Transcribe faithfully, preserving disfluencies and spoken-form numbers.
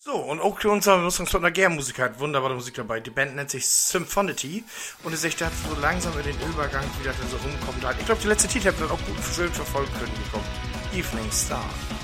So, und auch unser Rüstungspartner Gär-Musiker hat wunderbare Musik dabei. Die Band nennt sich Symphonity und es ist so langsam in den Übergang wieder so rumkommt. Ich glaube, die letzte Titel habt ihr auch gut schön verfolgt können bekommen. Evening Star.